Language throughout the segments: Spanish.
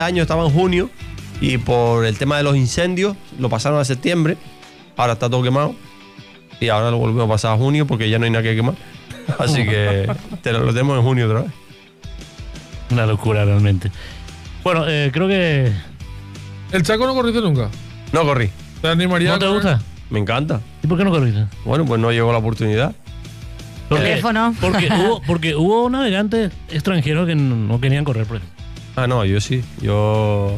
año estaba en junio y por el tema de los incendios lo pasaron a septiembre. Ahora está todo quemado y ahora lo volvemos a pasar a junio porque ya no hay nada que quemar. Así que lo tenemos en junio otra vez. Una locura realmente. Bueno, creo que... ¿El Chaco no corriste nunca? No corrí. ¿Te animaría? ¿No te gusta? Me encanta. ¿Y por qué no corriste? Bueno, pues no llegó la oportunidad. Teléfono. Porque hubo navegantes extranjeros que no querían correr por eso. Ah, no, yo sí. Yo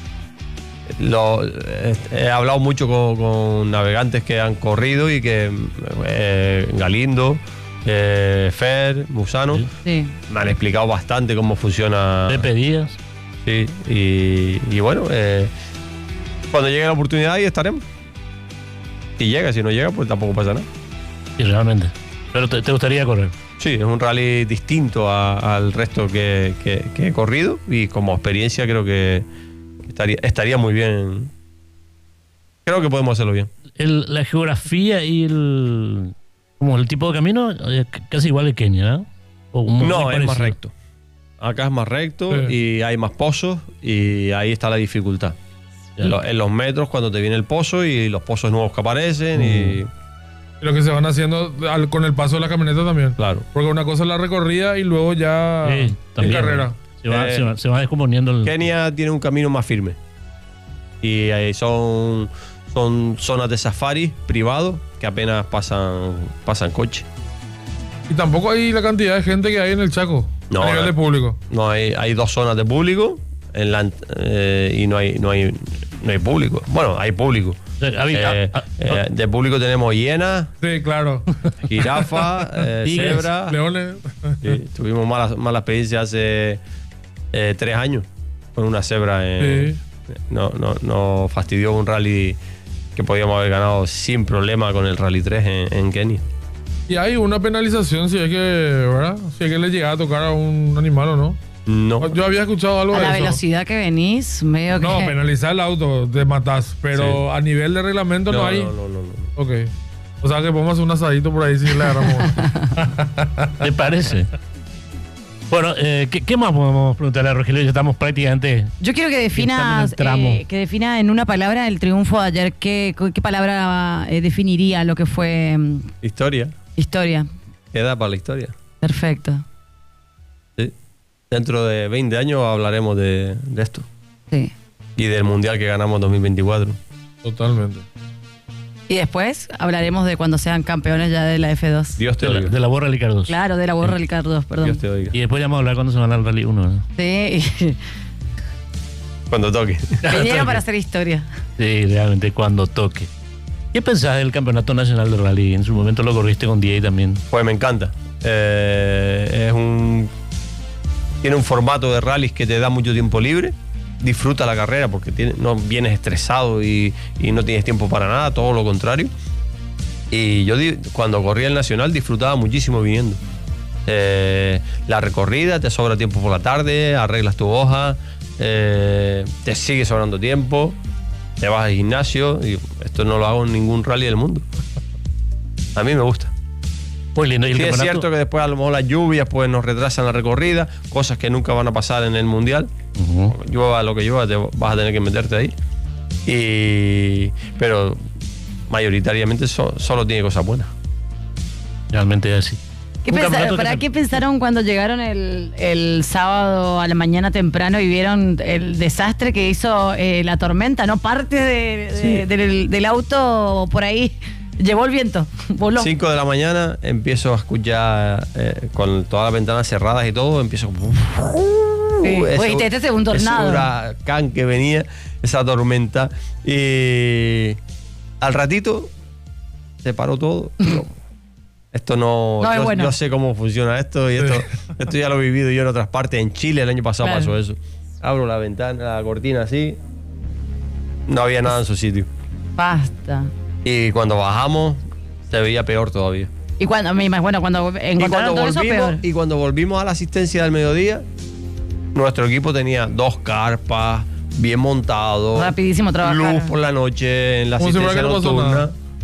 he hablado mucho con navegantes que han corrido y que Galindo, Fer, Musano, Sí. me han explicado bastante cómo funciona. Te pedías. Sí, y bueno, cuando llegue la oportunidad ahí estaremos. Si llega, si no llega, pues tampoco pasa nada. Sí, realmente. Pero te gustaría correr. Sí, es un rally distinto al resto que he corrido y como experiencia creo que estaría muy bien. Creo que podemos hacerlo bien. La geografía y como el tipo de camino casi igual que Kenia, ¿no? No, es más recto. Acá es más recto y hay más pozos y ahí está la dificultad. En los metros cuando te viene el pozo y los pozos nuevos que aparecen y... Lo que se van haciendo con el paso de la camioneta también. Claro. Porque una cosa es la recorrida y luego ya en carrera. Se va descomponiendo. Kenia tiene un camino más firme. Y ahí son zonas de safari privados que apenas pasan coche. Y tampoco hay la cantidad de gente que hay en el Chaco. No, a nivel de público. No, hay 2 zonas de público y no hay público. Bueno, hay público. De público tenemos hienas, sí, claro, jirafa, cebra, leones. Sí, tuvimos mala experiencia hace 3 años con una cebra. Sí. No fastidió un rally que podíamos haber ganado sin problema con el Rally 3 en Kenia. Y hay una penalización si es que, ¿verdad? Si es que le llega a tocar a un animal o no. No. Yo había escuchado algo A de la eso. velocidad que venís, medio que... No, penalizar el auto, te matás. Pero Sí. a nivel de reglamento no hay. No. Ok. O sea que podemos hacer un asadito por ahí si le agarramos. ¿Te parece? Bueno, ¿qué más podemos preguntarle a Rogelio? Ya estamos prácticamente... Yo quiero que definas, que defina en una palabra el triunfo de ayer. ¿Qué palabra definiría lo que fue Historia. historia? Queda para la historia. Perfecto. Sí. Dentro de 20 años hablaremos de esto. Sí. Y del mundial que ganamos en 2024. Totalmente. Y después hablaremos de cuando sean campeones ya de la F2. Dios te oiga. De la Borra Rally 2. Claro, de la World Rally Car 2, perdón. Dios te oiga. Y después ya vamos a hablar cuando se van al Rally 1, ¿no? Sí, Cuando toque. vinieron para hacer historia. Sí, realmente cuando toque. ¿Qué pensás del Campeonato Nacional de Rally? En su momento lo corriste con Diego también. Pues me encanta. Tiene un formato de rallies que te da mucho tiempo libre. Disfruta la carrera porque no vienes estresado y no tienes tiempo para nada, todo lo contrario. Y yo cuando corría el Nacional disfrutaba muchísimo viniendo. La recorrida, te sobra tiempo por la tarde, arreglas tu hoja, te sigue sobrando tiempo, te vas al gimnasio y esto no lo hago en ningún rally del mundo. A mí me gusta. Muy lindo. ¿Y el Sí, es campeonato? cierto que después a lo mejor las lluvias pues nos retrasan la recorrida, cosas que nunca van a pasar en el mundial. Llueva lo que llueva, te vas a tener que meterte ahí. Pero mayoritariamente solo tiene cosas buenas. Realmente es así. ¿Qué pensaron cuando llegaron el sábado a la mañana temprano y vieron el desastre que hizo la tormenta, ¿no? Parte del auto por ahí llevó el viento, voló. 5 de la mañana empiezo a escuchar con todas las ventanas cerradas y todo, empiezo... Este es un tornado. Ese huracán que venía, esa tormenta. Y al ratito se paró todo. Esto no es bueno. Yo sé cómo funciona esto y esto ya lo he vivido yo en otras partes. En Chile el año pasado pasó eso. Abro la ventana, la cortina así. No había nada en su sitio. Basta. Y cuando bajamos se veía peor todavía. Y cuando encontraron todo eso, peor. Y cuando volvimos a la asistencia del mediodía, nuestro equipo tenía 2 carpas, bien montado. Rapidísimo trabajar. Luz por la noche en la Como si asistencia fuera que no pasó nocturna. nada.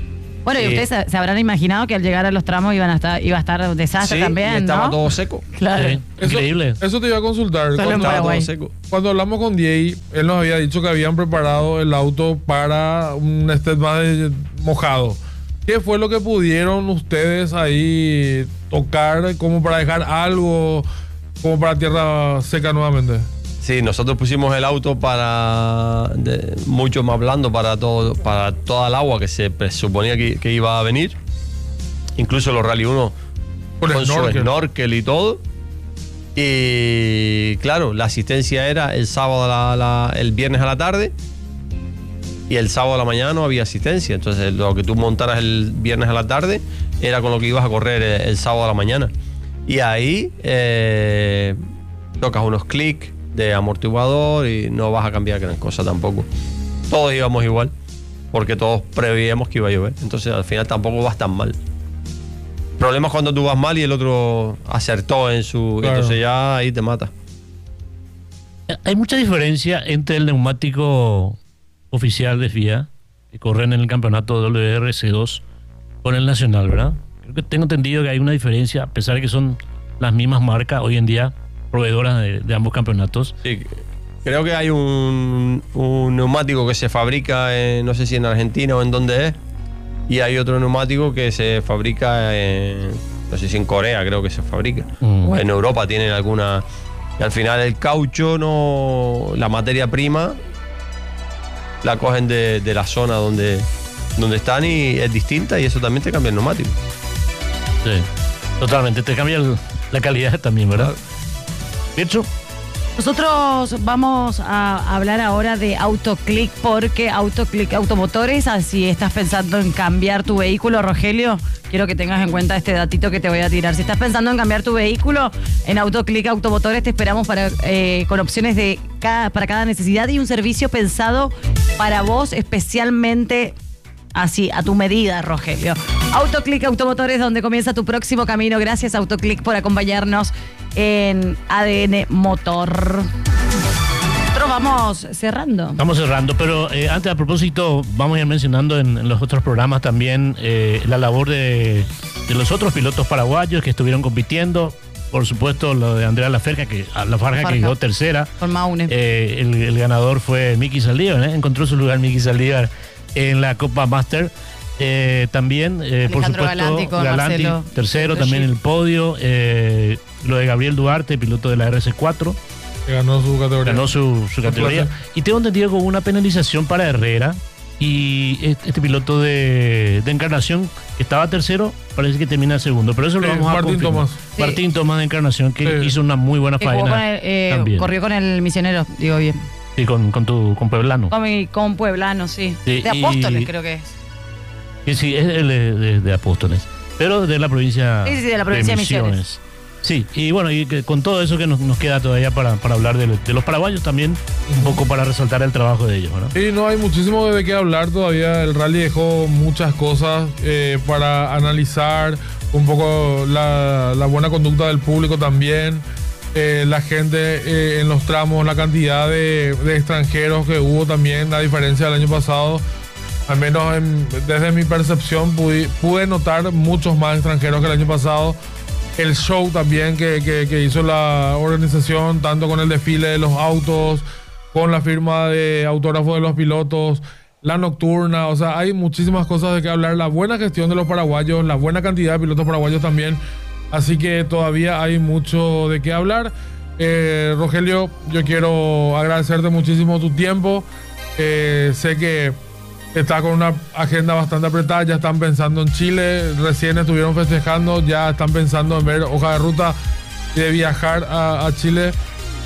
Bueno, y ustedes se habrán imaginado que al llegar a los tramos iba a estar desastre también, y estaba ¿no? todo seco. Claro. Sí, increíble. Eso te iba a consultar. Solo en Estaba todo Paraguay. seco. Cuando hablamos con Diego, él nos había dicho que habían preparado el auto para un estate más mojado. ¿Qué fue lo que pudieron ustedes ahí tocar como para dejar algo como para tierra seca nuevamente? Sí, nosotros pusimos el auto mucho más blando para toda el agua que se suponía que iba a venir. Incluso los Rally 1 con su snorkel y todo. Y claro, la asistencia era el sábado, el viernes a la tarde, y el sábado a la mañana no había asistencia. Entonces lo que tú montaras el viernes a la tarde era con lo que ibas a correr el sábado a la mañana. Y ahí tocas unos clics de amortiguador y no vas a cambiar gran cosa tampoco. Todos íbamos igual, porque todos prevíamos que iba a llover. Entonces al final tampoco vas tan mal. El problema es cuando tú vas mal y el otro acertó en su... Claro. Entonces ya ahí te mata. Hay mucha diferencia entre el neumático oficial de FIA, que corren en el campeonato WRC2, con el nacional, ¿verdad? Creo que tengo entendido que hay una diferencia, a pesar de que son las mismas marcas hoy en día, proveedoras de ambos campeonatos. Sí, creo que hay un neumático que se fabrica, no sé si en Argentina o en dónde es, y hay otro neumático que se fabrica no sé si en Corea creo que se fabrica, o en Europa tienen alguna, y al final el caucho, la materia prima la cogen de la zona donde están y es distinta, y eso también te cambia el neumático. Sí, totalmente, te cambia la calidad también, ¿verdad? ¿Pietro? Nosotros vamos a hablar ahora de AutoClick, porque AutoClick Automotores, así estás pensando en cambiar tu vehículo, Rogelio, quiero que tengas en cuenta este datito que te voy a tirar. Si estás pensando en cambiar tu vehículo, en AutoClick Automotores te esperamos con opciones para cada necesidad y un servicio pensado para vos especialmente, así, a tu medida, Rogelio. AutoClick Automotores, donde comienza tu próximo camino. Gracias, AutoClick, por acompañarnos en ADN Motor. Nosotros vamos cerrando. Estamos cerrando, pero antes, a propósito, vamos a ir mencionando en los otros programas también la labor de los otros pilotos paraguayos que estuvieron compitiendo. Por supuesto, lo de Andrea Lafarga, que quedó tercera. Con Maune. El ganador fue Miki Saldívar, encontró su lugar Miki Saldívar en la Copa Master. También, por supuesto, Galanti tercero, también en el podio. Lo de Gabriel Duarte, piloto de la RC4. Ganó su categoría. Ganó su categoría. Y tengo entendido que hubo una penalización para Herrera. Y este piloto de Encarnación, que estaba tercero, parece que termina segundo. Pero eso lo vamos a confirmar. Martín Tomás de Encarnación, que hizo una muy buena faena. Corrió con el Misionero, digo bien. Sí, con Pueblano. Con Pueblano, sí. De Apóstoles, creo que es. Sí, es de Apóstoles. Pero de la provincia, de la provincia de Misiones. Sí, y bueno, y con todo eso que nos queda todavía para hablar de los paraguayos también, un poco para resaltar el trabajo de ellos, ¿no? Sí, no hay muchísimo de qué hablar todavía. El rally dejó muchas cosas para analizar, un poco la buena conducta del público también, la gente en los tramos, la cantidad de extranjeros que hubo también, a diferencia del año pasado. Al menos desde mi percepción pude notar muchos más extranjeros que el año pasado. El show también que hizo la organización, tanto con el desfile de los autos, con la firma de autógrafos de los pilotos, la nocturna, o sea, hay muchísimas cosas de qué hablar. La buena gestión de los paraguayos, la buena cantidad de pilotos paraguayos también. Así que todavía hay mucho de qué hablar. Rogelio, yo quiero agradecerte muchísimo tu tiempo. Sé que está con una agenda bastante apretada, ya están pensando en Chile, recién estuvieron festejando, ya están pensando en ver hoja de ruta y de viajar a Chile.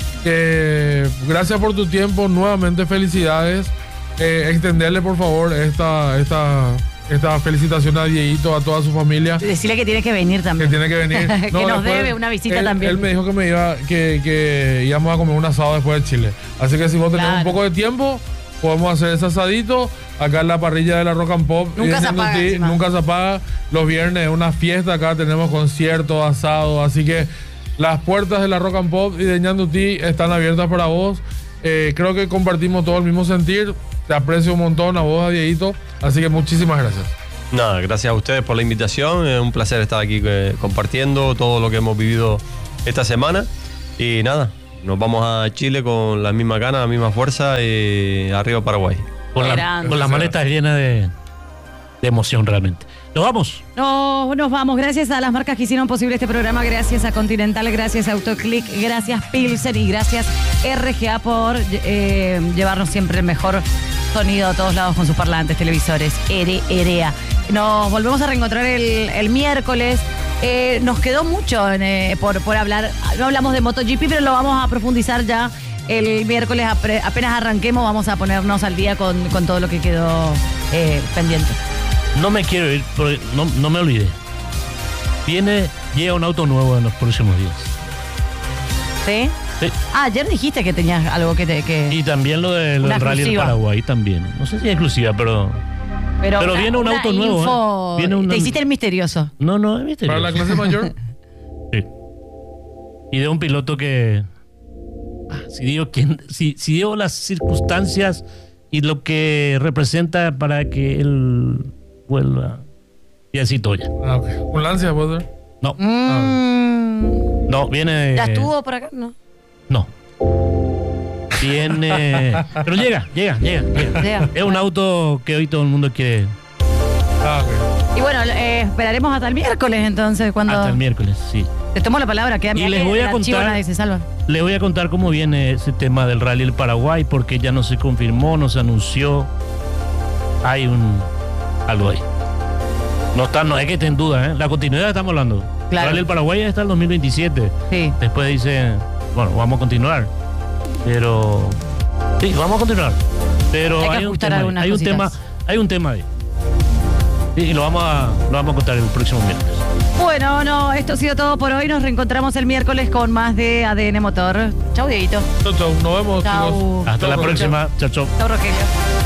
Gracias por tu tiempo, nuevamente felicidades. Extenderle por favor esta felicitación a Dieguito, a toda su familia. Decirle que tiene que venir también. Que tiene que venir. Que nos debe una visita también. Él me dijo que íbamos a comer un asado después de Chile. Así que si vos tenés un poco de tiempo, podemos hacer ese asadito acá en la parrilla de la Rock and Pop. Nunca se apaga. Los viernes es una fiesta, acá tenemos conciertos, asado, así que las puertas de la Rock and Pop y de Ñandutí están abiertas para vos. Creo que compartimos todo el mismo sentir. Te aprecio un montón a vos, a Dieguito, así que muchísimas gracias. Nada, gracias a ustedes por la invitación. Es un placer estar aquí compartiendo todo lo que hemos vivido esta semana. Y nada, nos vamos a Chile con las mismas ganas, la misma fuerza y arriba Paraguay. Con las maletas llenas de emoción realmente. ¿Nos vamos? No, nos vamos. Gracias a las marcas que hicieron posible este programa. Gracias a Continental, gracias a Autoclick, gracias Pilsen y gracias RGA por llevarnos siempre el mejor sonido a todos lados con sus parlantes, televisores. EREA. Nos volvemos a reencontrar el miércoles. Nos quedó mucho por hablar. No hablamos de MotoGP, pero lo vamos a profundizar ya el miércoles. Apenas arranquemos, vamos a ponernos al día con todo lo que quedó pendiente. No me quiero ir, porque no me olvidé. Llega un auto nuevo en los próximos días. ¿Sí? Sí. Ayer dijiste que tenías algo que... Y también lo del Rally del Paraguay también. No sé si es exclusiva, pero viene un auto nuevo. Te hiciste el misterioso. No, es misterioso. ¿Para la clase mayor? Sí. Y de un piloto que... Si digo las circunstancias y lo que representa para que él vuelva. Y así Toya. Ok. ¿Un Lancia puede ser? No. No, viene... ¿Ya estuvo por acá? No. Viene... Pero llega. Es un auto que hoy todo el mundo quiere. Ok. Y bueno, esperaremos hasta el miércoles entonces, cuando... Hasta el miércoles, sí. Te tomo la palabra, queda Y les voy a contar... nadie se salva. Les voy a contar cómo viene ese tema del Rally del Paraguay, porque ya no se confirmó, no se anunció. Hay algo ahí. No es que esté en duda, ¿eh? La continuidad estamos hablando. Claro. Rally del Paraguay está el 2027. Sí. Después dice, bueno, vamos a continuar. Pero... Sí, vamos a continuar. Pero Hay que ajustar algunas hay un tema ahí. Y lo vamos a contar el próximo miércoles. Bueno, no, esto ha sido todo por hoy. Nos reencontramos el miércoles con más de ADN Motor. Chau, Dieguito. Chau, nos vemos, Chau. chicos. Hasta la próxima. Chau. Chau, Rogelio.